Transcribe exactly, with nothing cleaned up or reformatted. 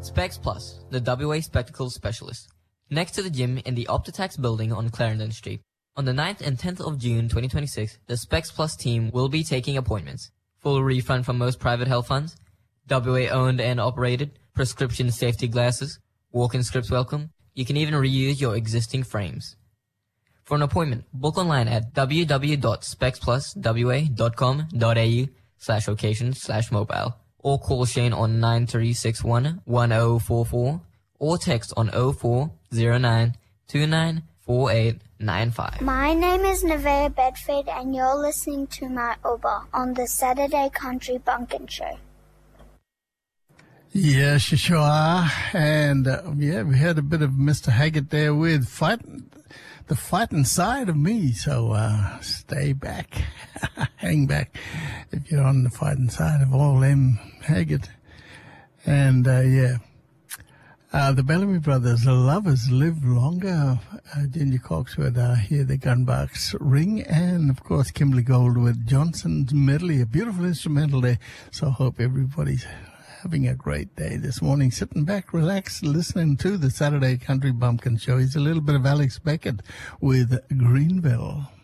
Specs Plus, the W A Spectacles Specialist. Next to the gym in the Optitax building on Clarendon Street. On the ninth and tenth of June twenty twenty-six, the Specs Plus team will be taking appointments. Full refund from most private health funds. W A owned and operated. Prescription safety glasses. Walk-in scripts welcome. You can even reuse your existing frames. For an appointment, book online at w w w dot specs plus w a dot com dot a u slash location slash mobile. Or call Shane on nine three six one, one zero four four or text on zero four zero nine two nine four eight nine five. My name is Nevaeh Bedford and you're listening to my Oba on the Saturday Country Bumpkin Show. Yes, you sure are. And uh, yeah, we had a bit of Mister Haggard there with fight, the fighting side of me. So uh, stay back, hang back if you're on the fighting side of all them Haggard. And uh, yeah, uh, the Bellamy Brothers, the lovers live longer. Uh, Ginger Cox with uh, Hear the Gunbox Ring. And of course, Kimberly Gold with Johnson's Medley, a beautiful instrumental there. So I hope everybody's having a great day this morning, sitting back, relaxed, listening to the Saturday Country Bumpkin Show. He's a little bit of Alex Beckett with Greenville.